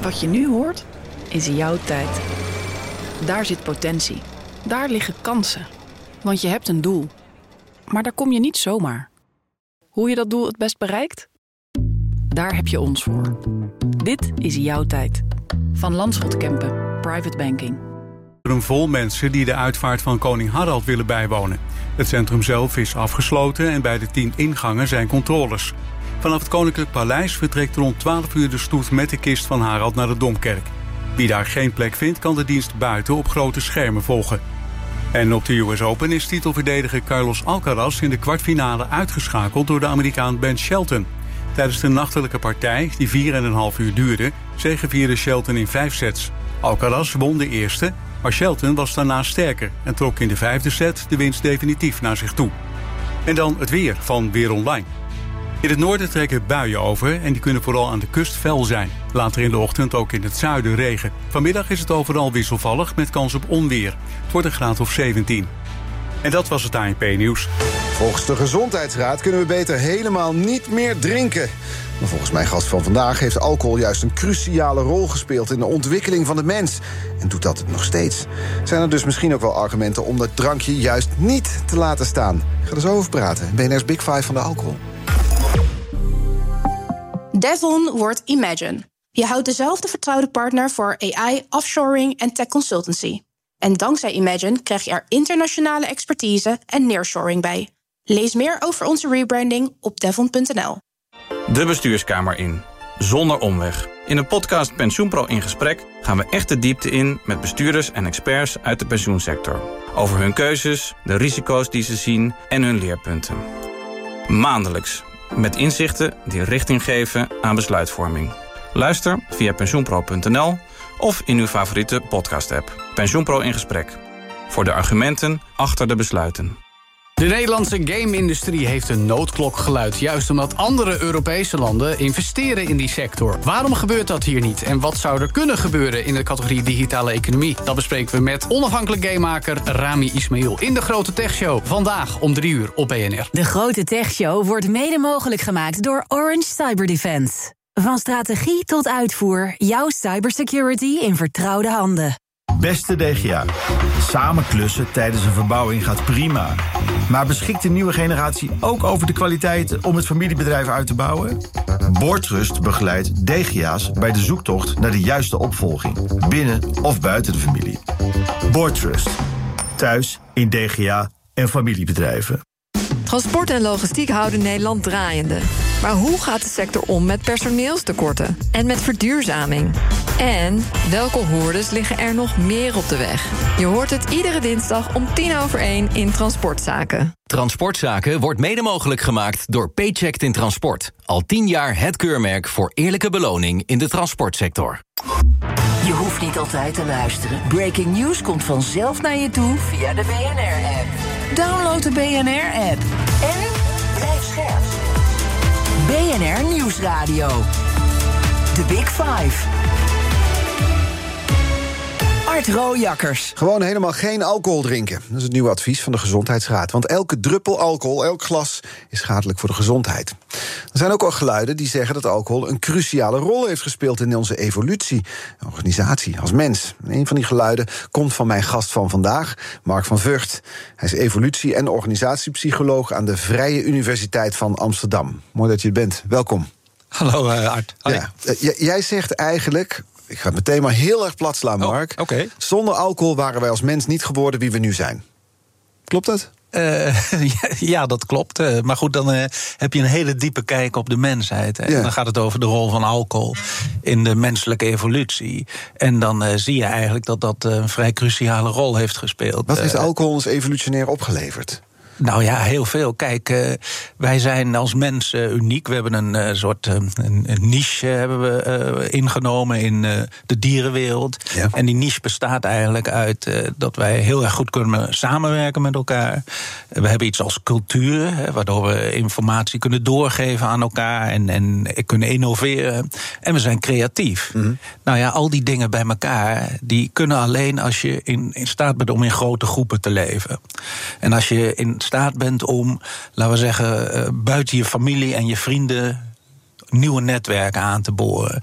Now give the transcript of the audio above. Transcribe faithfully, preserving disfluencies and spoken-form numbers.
Wat je nu hoort, is jouw tijd. Daar zit potentie. Daar liggen kansen. Want je hebt een doel. Maar daar kom je niet zomaar. Hoe je dat doel het best bereikt? Daar heb je ons voor. Dit is jouw tijd. Van Landschot Kempen, Private Banking. Een vol mensen die de uitvaart van koning Harald willen bijwonen. Het centrum zelf is afgesloten en bij de tien ingangen zijn controles. Vanaf het Koninklijk Paleis vertrekt rond twaalf uur de stoet met de kist van Harald naar de Domkerk. Wie daar geen plek vindt, kan de dienst buiten op grote schermen volgen. En op de U S Open is titelverdediger Carlos Alcaraz in de kwartfinale uitgeschakeld door de Amerikaan Ben Shelton. Tijdens de nachtelijke partij, die vier en een half uur duurde, zegevierde Shelton in vijf sets. Alcaraz won de eerste, maar Shelton was daarna sterker en trok in de vijfde set de winst definitief naar zich toe. En dan het weer van Weer Online. In het noorden trekken buien over en die kunnen vooral aan de kust fel zijn. Later in de ochtend ook in het zuiden regen. Vanmiddag is het overal wisselvallig met kans op onweer. Het wordt een graad of zeventien. En dat was het A N P-nieuws. Volgens de Gezondheidsraad kunnen we beter helemaal niet meer drinken. Maar volgens mijn gast van vandaag heeft alcohol juist een cruciale rol gespeeld in de ontwikkeling van de mens. En doet dat nog steeds. Zijn er dus misschien ook wel argumenten om dat drankje juist niet te laten staan? Ik ga er zo over praten. B N R's Big Five van de alcohol. Devon wordt Imagine. Je houdt dezelfde vertrouwde partner voor A I, offshoring en tech consultancy. En dankzij Imagine krijg je er internationale expertise en nearshoring bij. Lees meer over onze rebranding op devon punt n l. De bestuurskamer in, zonder omweg. In de podcast PensioenPro in gesprek gaan we echt de diepte in met bestuurders en experts uit de pensioensector. Over hun keuzes, de risico's die ze zien en hun leerpunten. Maandelijks, met inzichten die richting geven aan besluitvorming. Luister via pensioenpro punt n l of in uw favoriete podcast-app. PensioenPro in gesprek. Voor de argumenten achter de besluiten. De Nederlandse game-industrie heeft een noodklok geluid, juist omdat andere Europese landen investeren in die sector. Waarom gebeurt dat hier niet? En wat zou er kunnen gebeuren in de categorie digitale economie? Dat bespreken we met onafhankelijk gamemaker Rami Ismail in de Grote Techshow. Vandaag om drie uur op B N R. De Grote Techshow wordt mede mogelijk gemaakt door Orange Cyber Defense. Van strategie tot uitvoer, jouw cybersecurity in vertrouwde handen. Beste D G A, samen klussen tijdens een verbouwing gaat prima. Maar beschikt de nieuwe generatie ook over de kwaliteiten om het familiebedrijf uit te bouwen? Boardtrust begeleidt D G A's bij de zoektocht naar de juiste opvolging, binnen of buiten de familie. Boardtrust, thuis in D G A en familiebedrijven. Transport en logistiek houden Nederland draaiende. Maar hoe gaat de sector om met personeelstekorten en met verduurzaming? En welke hordes liggen er nog meer op de weg? Je hoort het iedere dinsdag om tien over één in Transportzaken. Transportzaken wordt mede mogelijk gemaakt door Paychecked in Transport. Al tien jaar het keurmerk voor eerlijke beloning in de transportsector. Je hoeft niet altijd te luisteren. Breaking news komt vanzelf naar je toe via de B N R-app. Download de B N R-app en blijf scherp. B N R Nieuwsradio. The Big Five. Art Rooijakkers. Gewoon helemaal geen alcohol drinken. Dat is het nieuwe advies van de Gezondheidsraad. Want elke druppel alcohol, elk glas, is schadelijk voor de gezondheid. Er zijn ook al geluiden die zeggen dat alcohol een cruciale rol heeft gespeeld in onze evolutie, organisatie, als mens. En een van die geluiden komt van mijn gast van vandaag, Mark van Vught. Hij is evolutie- en organisatiepsycholoog aan de Vrije Universiteit van Amsterdam. Mooi dat je er bent. Welkom. Hallo uh, Art. Ja, j- jij zegt eigenlijk, ik ga het meteen maar heel erg plat slaan, Mark. Oh, okay. Zonder alcohol waren wij als mens niet geworden wie we nu zijn. Klopt dat? Uh, ja, dat klopt. Uh, maar goed, dan uh, heb je een hele diepe kijk op de mensheid. Hè. Ja. Dan gaat het over de rol van alcohol in de menselijke evolutie. En dan uh, zie je eigenlijk dat dat uh, een vrij cruciale rol heeft gespeeld. Wat heeft alcohol ons evolutionair opgeleverd? Nou ja, heel veel. Kijk, uh, wij zijn als mens uh, uniek. We hebben een uh, soort uh, een, een niche uh, hebben we, uh, ingenomen in uh, de dierenwereld. Ja. En die niche bestaat eigenlijk uit uh, dat wij heel erg goed kunnen samenwerken met elkaar. Uh, we hebben iets als cultuur, hè, waardoor we informatie kunnen doorgeven aan elkaar en, en kunnen innoveren. En we zijn creatief. Mm-hmm. Nou ja, al die dingen bij elkaar, die kunnen alleen als je in, in staat bent om in grote groepen te leven. En als je in staat bent om, laten we zeggen, uh, buiten je familie en je vrienden nieuwe netwerken aan te boren.